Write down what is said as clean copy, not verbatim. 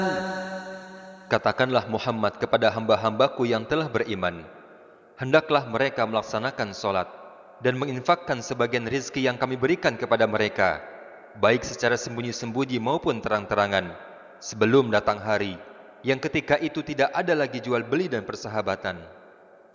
Katakanlah Muhammad kepada hamba-hambaku yang telah beriman, hendaklah mereka melaksanakan sholat dan menginfakkan sebagian rizki yang kami berikan kepada mereka, baik secara sembunyi-sembunyi maupun terang-terangan, sebelum datang hari yang ketika itu tidak ada lagi jual beli dan persahabatan.